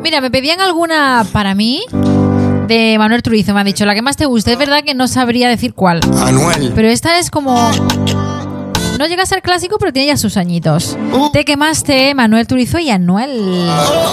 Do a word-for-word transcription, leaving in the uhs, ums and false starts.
Mira, me pedían alguna para mí de Manuel Turizo. Me ha dicho la que más te guste. Es verdad que no sabría decir cuál. Anuel. Pero esta es como... No llega a ser clásico, pero tiene ya sus añitos. Te quemaste, Manuel Turizo y Anuel.